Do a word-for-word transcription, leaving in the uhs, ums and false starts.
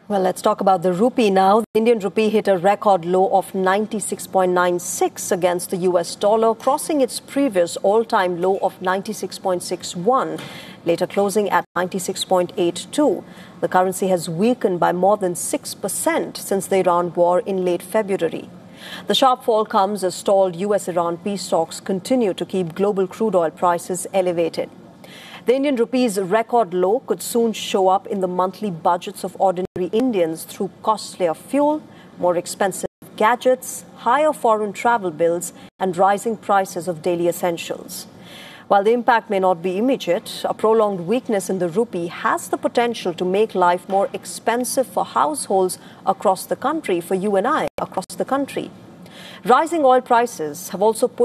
Well, let's talk about the rupee now. The Indian rupee hit a record low of ninety-six point nine six against the U S dollar, crossing its previous all-time low of ninety-six point six one, later closing at ninety-six point eight two. The currency has weakened by more than six percent since the Iran war in late February. The sharp fall comes as stalled U S Iran peace talks continue to keep global crude oil prices elevated. The Indian rupee's record low could soon show up in the monthly budgets of ordinary Indians through costlier fuel, more expensive gadgets, higher foreign travel bills, and rising prices of daily essentials. While the impact may not be immediate, a prolonged weakness in the rupee has the potential to make life more expensive for households across the country, for you and I across the country. Rising oil prices have also put